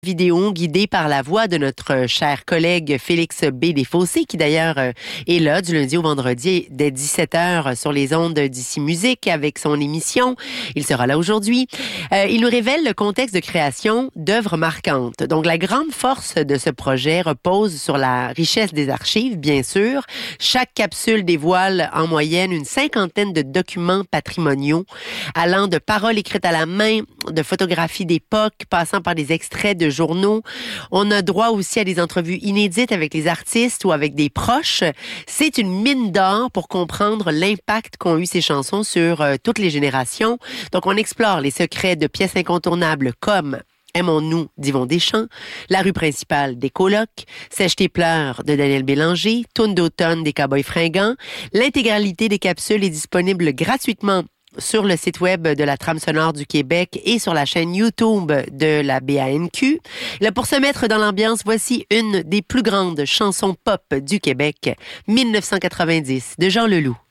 Vidéo guidée par la voix de notre cher collègue Félix B. Desfossés, qui d'ailleurs est là du lundi au vendredi dès 17h sur les ondes d'Ici Musique avec son émission. Il sera là aujourd'hui. Il nous révèle le contexte de création d'œuvres marquantes. Donc, la grande force de ce projet repose sur la richesse des archives, bien sûr. Chaque capsule dévoile en moyenne une cinquantaine de documents patrimoniaux, allant de paroles écrites à la main, de photographies d'époque, passant par des extraits de journaux. On a droit aussi à des entrevues inédites avec les artistes ou avec des proches. C'est une mine d'or pour comprendre l'impact qu'ont eu ces chansons sur toutes les générations. Donc, on explore les secrets de pièces incontournables comme Aimons-nous d'Yvon Deschamps, La rue principale des Colocs, Sèche tes pleurs de Daniel Bélanger, Toune d'automne des Cowboys fringants. L'intégralité des capsules est disponible gratuitement sur le site web de la Trame sonore du Québec et sur la chaîne YouTube de la BANQ. Là, pour se mettre dans l'ambiance, voici une des plus grandes chansons pop du Québec, 1990, de Jean Leloup.